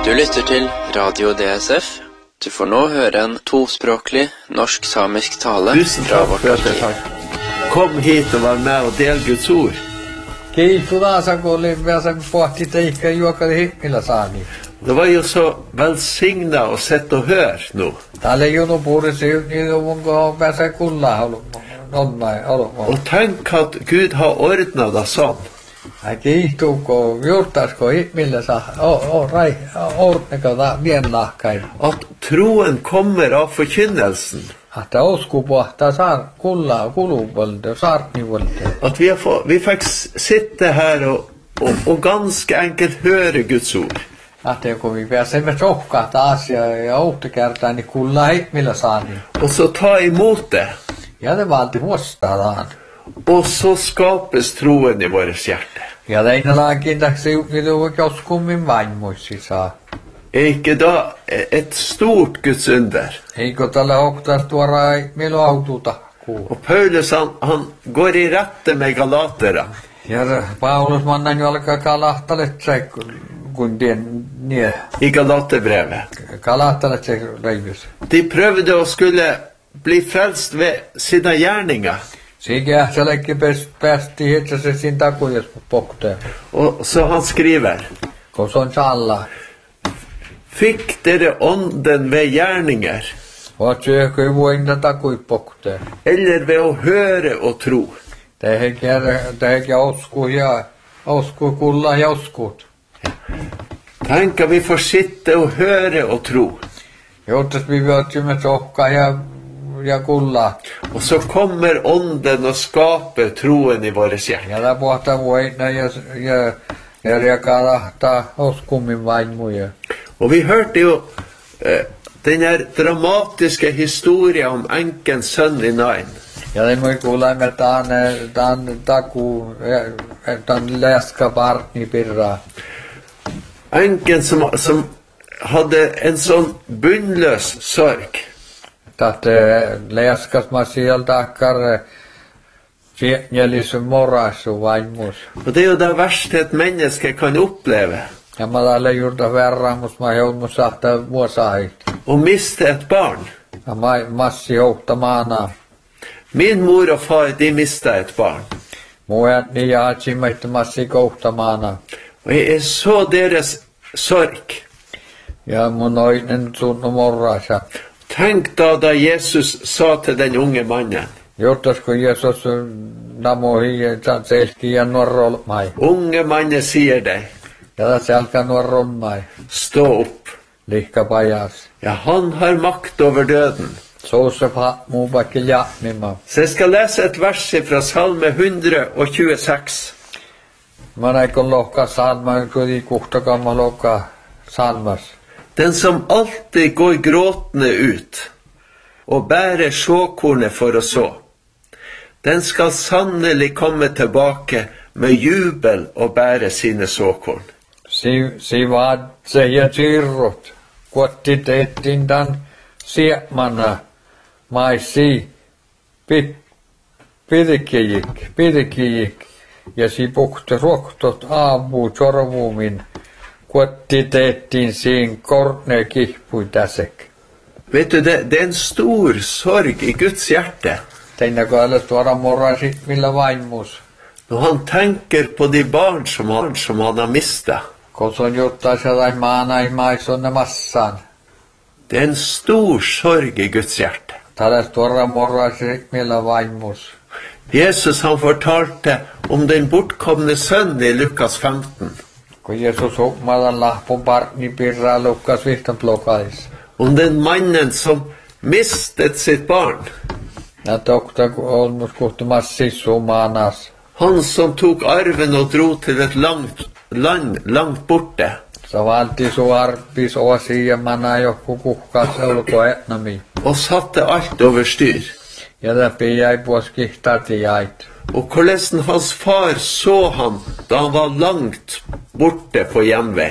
Du lytter til Radio DSF. Du får nå høre en tospråklig norsk-samisk tale fra vårt arkiv. Kom hit og vær med og del Guds ord. Det var jo så velsignet å sette og høre nå. Og tenk at Gud har ordnet det sånn. At troen kommer av forkynnelsen. At vi fikk sitte her og ganske enkelt høre Guds ord. Og så ta imot det. Og så skapes troen i vårt hjerte. Er ikke da et stort Guds under? Og Paulus han går i rette med galatera. I Galaterbrevet. De prøvde å skulle bli frelst ved sine gjerninger. Og så han skriver: Fikk dere ånden ved gjerninger? Eller ved å høre og tro? Tenk at vi får sitte og høre og tro. Og så kommer ånden og skaper troen i våre hjerter. Og vi hørte jo denne dramatiske historien om enkens sønn i Nain. Enken som hadde en sånn bunnløs sorg. Og det er jo det verste et menneske kan oppleve. Å miste et barn. Min mor og far, de mistet et barn. Og jeg så deres sorg. Tenk da Jesus sa til den unge mannen: Unge mannen sier deg, stå opp. Ja, han har makt over døden. Så jeg skal lese et vers fra Salme 126. Den som alltid går gråtende ut og bærer såkornet for å så, den skal sannelig komme tilbake med jubel og bære sine såkorn. Vet du, det er en stor sorg i Guds hjerte. Når han tenker på de barn som han har mistet. Det er en stor sorg i Guds hjerte. Jesus han fortalte om den bortkomne sønnen i Lukas 15. Om den mannen som mistet sitt barn. Han som tok arven og dro til et land langt borte. Og satte alt over styr. Og hvordan hans far så han da han var langt borte på hjemvei.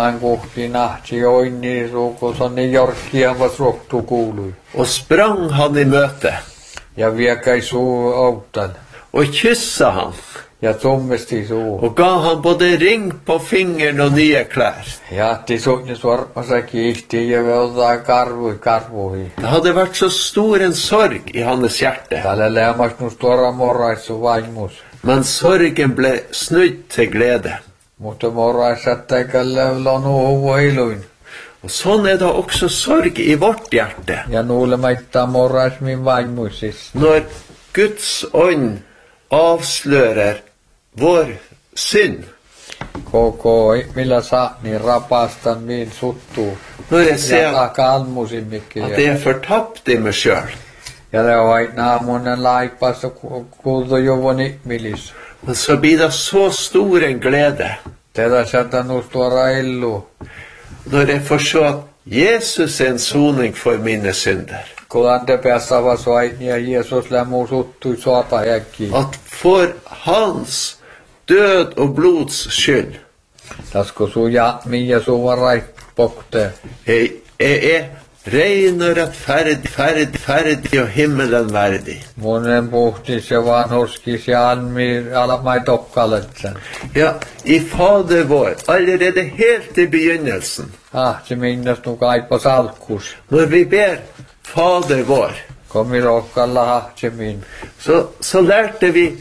Og sprang han i møte. Og kyssa han. Ja tummesti suu. och gav han både ring på fingern och nya kläder. Ja det såg sormassa kiihti ja velta karvui. Det hade varit så stor en sorg i hans hjärta. Tällä lämmas nu stora morraisu vaimus. Men sorgen blev snudd till glädje. Mutta morraissattaikalle lonu huvuiluin. Och sån är det också sorg i vårt hjärta. Ja nuulle maittaa morrais min vaimuisis. När Guds ånd avslöjar vår synd. Koko millä saa niin rapastan min suttuu. När jag ser Ja kalmusin mikki. att det är förtappt i mig själv. Ja det var naamunen laipassa kuultu juvoni milis. Men så blir det så stor en glädje. Tätä sieltä nustuora illu. När jag får se att Jesus är en soning för mina synder. Kun ante päässä vasoit ja Jeesus lämmu suttui suota jäkki. Att för hans död och blods skyld Tasko suja minä suvarai pokte. är ren och rättfärdig och himmelen värdig. Monen puhti se vanhurskis ja alamai tokkaletsen. Ja, i Fader vår, allerede helt i begynnelsen, Se minnes nu kaipa salkkus. när vi ber Fader vår, Komi rohkalla hahti min. så lärde vi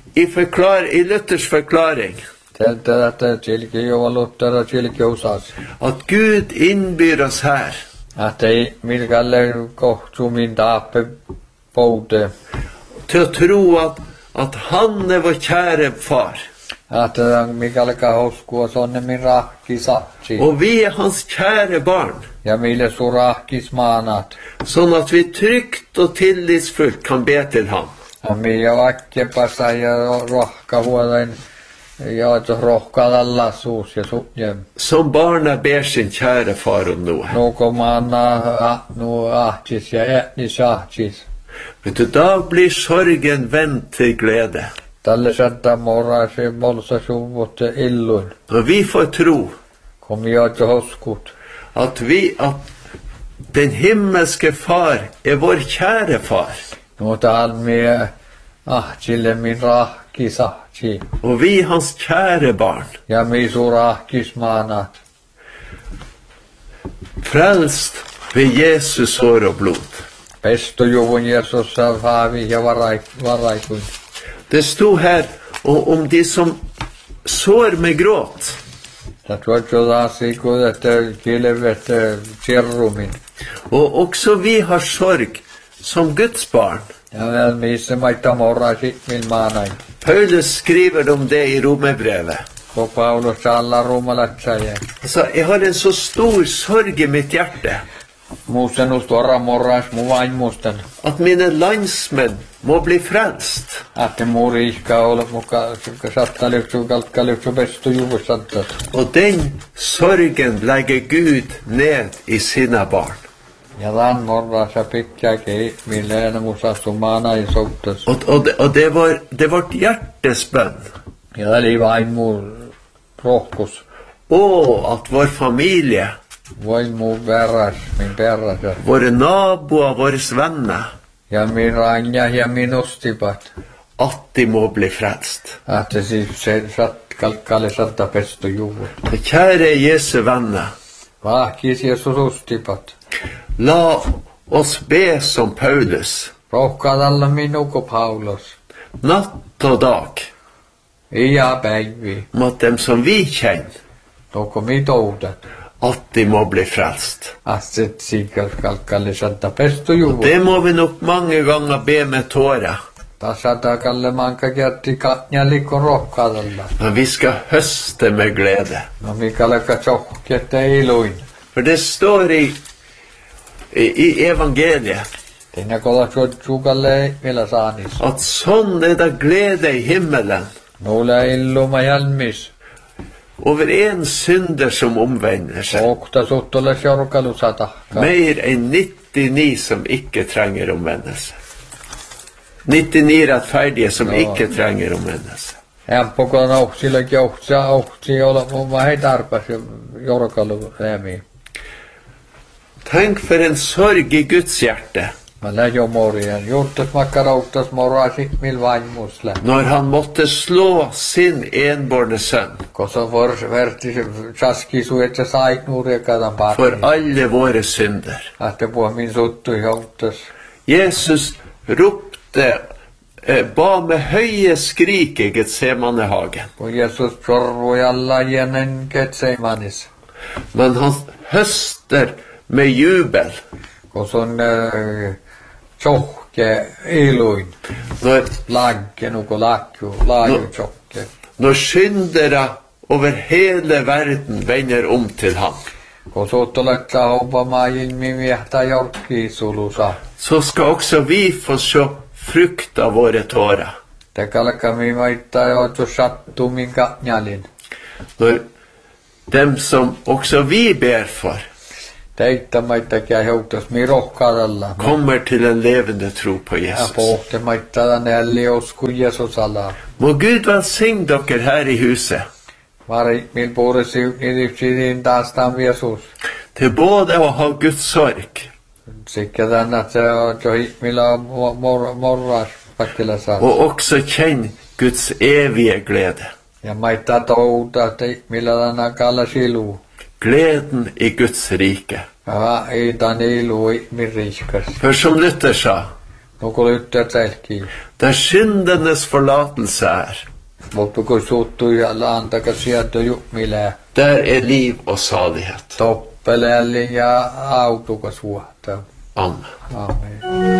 i Luthers förklaring Tältä että tilki jo luttera tilki usas. att Gud inbyr oss här Att ei milkalle kohtu min taappe poude. till att tro att han är vår käre far. Att milkalle hoskua sonne min rahki satsi. Och vi är hans käre barn. Ja mille su rahkis maanat. Så att vi tryggt och tillitsfullt kan be till han. Ja mia vakkepassa ja rohka huolen. Ja että rohkalla suus ja sutjem. Som barnen ber sin käre far om något. Nuko maana nu ahtis ja etnis ahtis. Men då blir sorgen vänd till glädje. Tälle saattaa morraisi molsa suvutte illuin. Och vi får tro Kom jag till hoskut. att den himmelske far är vår käre far. Mutta almie ahtille min rahki sahti. Och vi är hans käre barn. Ja mi su rahkis maanat. Frälst vid Jesus sår och blod. Pestojuvun Jeesus haavi ja varaikuin. Det stod här om de som sår med gråt. Ja tuotaas ikut, että kilvet tjerrumin. Och också vi har sorg som Guds barn. Ja väl missä maita morraisi min maanain. Paulus skriver om det i Romarbrevet. Ko Paulus alla rumalatsaje. Alltså, jag har en så stor sorg i mitt hjärta. Muusen ustora morrais mu vaimusten. Att mina landsmän må bli frälst. Att muuri ihka ole muka sattalyksuu kalkkalyksuu pestojuvus sattat. Och den sorgen lägger Gud ned i sina barn. Ja tämän morrassa pitkäkin milleen musastu maanain souttas. Och det vart hjärtes bön. Ja eli vaimu rohkus. Att vår familj, Vaimu verras, min perras. våra naboer, våra vänner, Ja min ranja ja min ostipat. att de må bli frälst. Att se satt kalkkalle satta pestojuvus. Kära Jesu vänner, Vahkis Jeesus ostipat. la oss be som Paulus, Rohkaadalla minuko Paulus. natt och dag, Ja päivi. mot dem som vi känner, Toko mitoutat. att de må bli frälst. Att se kalkkalle satta pestojuvus. Det må vi nog många gånger be med tårar. Tässä takalle manka kerti katnjalikko rohkaadalla. Men vi ska hösta med glädje. No mikäli katsohketta iluin. För det står i evangeliet Tinä kolla sukalle vielä saanis. att sån är det glädje i himmelen Nuulla illuma jalmis. över en synder som omvänder sig. Okta suttolle sjorkalu satahka. Mer än 99 som icke tränger omvändelse. 99 rättfärdiga som icke tränger omvändelse. Ämpokon ohsilläkin ohsi olla mun hei tarpas jorkalu äämiin. Tänk för en sorg i Guds hjärta. Men det jo morgen. Jortes makkarautas morasi mil vaimusle. Når han måtte slå sin enbårne sønn. Kosa verti chaski suetse sait nuurekadan paati. For alle våre synder. Ahte puha min suttu jortes. Jesus ropte, ba med høye skrik I Getsemanehagen. Kun Jesus sorvui alla jenen Getsemanis. Men han høster med jubel. Koson tjokke iluin. Når Lagge nuko laju tjokke. Når syndere over hele verden vender om til ham. Kosottoletta hoppa maajin mimiähtä jorkki sulusa. Så skal også vi få se frukt av våre tårer. Te kalka mi maittaa jo sattuu minkä njalin. Når dem som også vi ber for, Teitä maittakia joutas mi rohkaadalla. kommer til en levende tro på Ja Jesus. pohti maittaa nälli osku Jeesusalla. Må Gud velsigne dere her I huset, Mari mil puuresi idipsidin taas tam Jeesus. til både å ha Guds sorg Sikkä tänne se on jo millä morras pakkilla saa. og også kjenne Guds evige glede. Ja maittaa touta te millä tänne kalla silu. Gleden I Guds rike. Ja ei tani ilu min riskas. For som Luther sa, Nuko lyttää selki. der syndenes forlatelse Mutta kun suuttuu ja laantaka sieltä millä der liv og salighet. toppelälli ja autukas vuotta. Amen. Amen.